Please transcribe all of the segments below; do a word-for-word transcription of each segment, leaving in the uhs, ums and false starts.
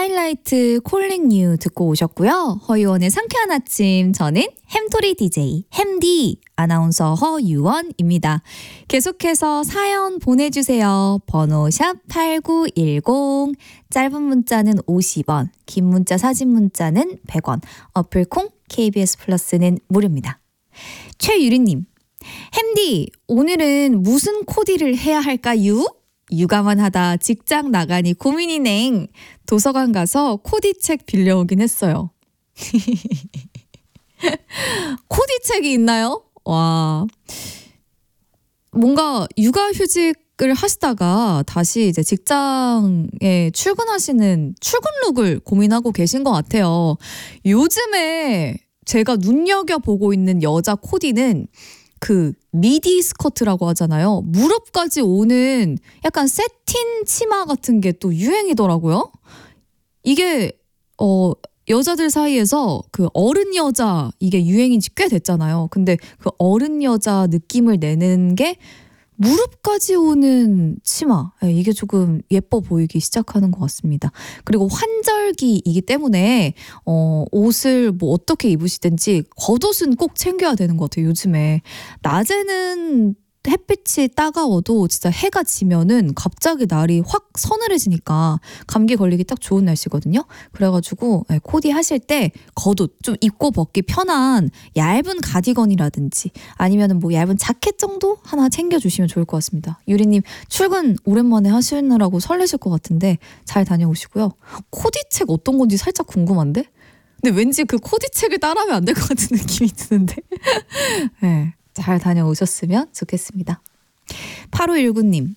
하이라이트 콜링 유 듣고 오셨고요. 허유원의 상쾌한 아침, 저는 햄토리 디제이 햄디 아나운서 허유원입니다. 계속해서 사연 보내주세요. 번호 샵 팔구일공, 짧은 문자는 오십 원, 긴 문자 사진 문자는 백 원, 어플콩 케이비에스 플러스는 무료입니다. 최유리님, 햄디 오늘은 무슨 코디를 해야 할까요? 육아만 하다 직장 나가니 고민이넹. 도서관 가서 코디책 빌려오긴 했어요. 코디책이 있나요? 와, 뭔가 육아휴직을 하시다가 다시 이제 직장에 출근하시는 출근룩을 고민하고 계신 것 같아요. 요즘에 제가 눈여겨보고 있는 여자 코디는 그 미디 스커트라고 하잖아요. 무릎까지 오는 약간 세틴 치마 같은 게 또 유행이더라고요. 이게 어 여자들 사이에서 그 어른 여자, 이게 유행인 지 꽤 됐잖아요. 근데 그 어른 여자 느낌을 내는 게 무릎까지 오는 치마, 이게 조금 예뻐 보이기 시작하는 것 같습니다. 그리고 환절기이기 때문에 어, 옷을 뭐 어떻게 입으시든지 겉옷은 꼭 챙겨야 되는 것 같아요. 요즘에 낮에는 햇빛이 따가워도 진짜 해가 지면은 갑자기 날이 확 서늘해지니까 감기 걸리기 딱 좋은 날씨거든요. 그래가지고 코디 하실 때 겉옷 좀 입고 벗기 편한 얇은 가디건이라든지 아니면은 뭐 얇은 자켓 정도 하나 챙겨주시면 좋을 것 같습니다. 유리님 출근 오랜만에 하시느라고 설레실 것 같은데 잘 다녀오시고요. 코디책 어떤 건지 살짝 궁금한데? 근데 왠지 그 코디책을 따라하면 안 될 것 같은 느낌이 드는데. 네. 잘 다녀오셨으면 좋겠습니다. 팔오일구님,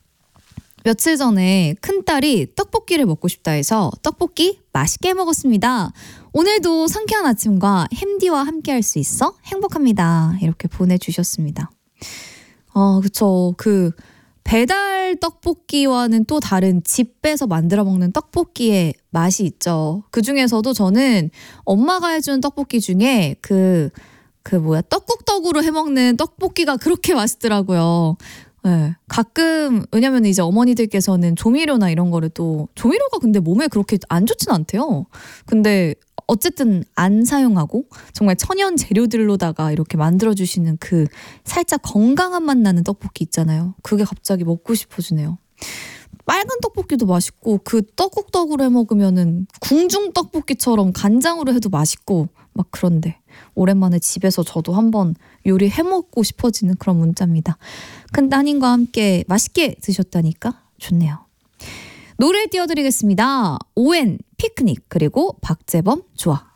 며칠 전에 큰딸이 떡볶이를 먹고 싶다 해서 떡볶이 맛있게 먹었습니다. 오늘도 상쾌한 아침과 햄디와 함께 할 수 있어 행복합니다. 이렇게 보내주셨습니다. 아, 그쵸. 그 배달 떡볶이와는 또 다른 집에서 만들어 먹는 떡볶이의 맛이 있죠. 그 중에서도 저는 엄마가 해준 떡볶이 중에 그 그 뭐야 떡국떡으로 해먹는 떡볶이가 그렇게 맛있더라고요. 네, 가끔 왜냐면 이제 어머니들께서는 조미료나 이런 거를 또 조미료가 근데 몸에 그렇게 안 좋진 않대요. 근데 어쨌든 안 사용하고 정말 천연 재료들로다가 이렇게 만들어주시는 그 살짝 건강한 맛 나는 떡볶이 있잖아요. 그게 갑자기 먹고 싶어지네요. 빨간 떡볶이도 맛있고 그 떡국떡으로 해먹으면은 궁중 떡볶이처럼 간장으로 해도 맛있고 막 그런데 오랜만에 집에서 저도 한번 요리 해먹고 싶어지는 그런 문자입니다. 큰 따님과 함께 맛있게 드셨다니까 좋네요. 노래 띄워드리겠습니다. 오엔 피크닉 그리고 박재범 좋아.